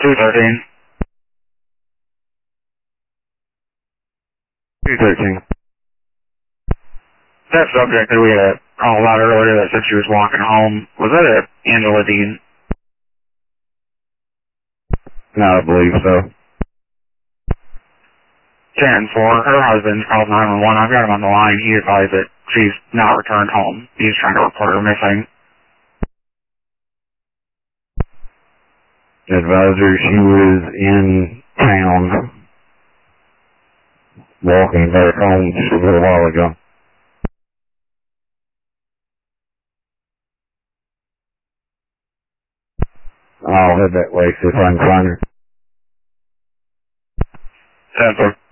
213. 213. That subject that we had a call about earlier that said she was walking home, was that Angela Dean? No, I believe so. 10-4, her husband called 911. I've got him on the line. He advised that she's not returned home. He's trying to report her missing. Advisor, she was in town walking back home just a little while ago. I'll head that way, see if I can find her. 10-4.